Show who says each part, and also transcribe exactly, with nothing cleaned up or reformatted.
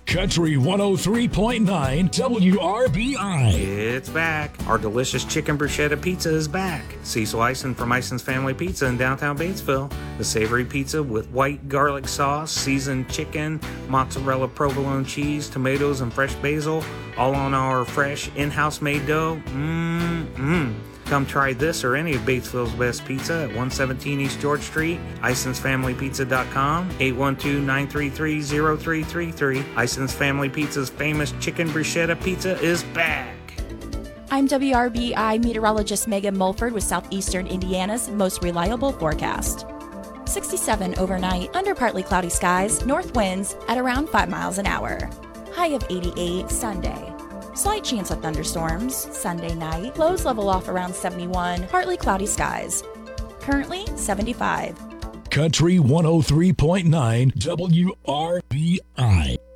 Speaker 1: Country one oh three point nine W R B I.
Speaker 2: It's back. Our delicious chicken bruschetta pizza is back. Cecil Ison from Ison's Family Pizza in downtown Batesville. The savory pizza with white garlic sauce, seasoned chicken, mozzarella provolone cheese, tomatoes, and fresh basil, all on our fresh in-house made dough. Mmm-mmm. Come try this or any of Batesville's best pizza at one seventeen East George Street, isons family pizza dot com, eight one two, nine three three, zero three three three. Ison's Family Pizza's famous chicken bruschetta pizza is back.
Speaker 3: I'm W R B I meteorologist Megan Mulford with Southeastern Indiana's most reliable forecast. sixty-seven overnight, under partly cloudy skies, north winds at around five miles an hour. High of eighty-eight Sunday. Slight chance of thunderstorms Sunday night. Lows level off around seventy-one, partly cloudy skies. Currently seventy-five.
Speaker 1: Country one oh three point nine W R B I.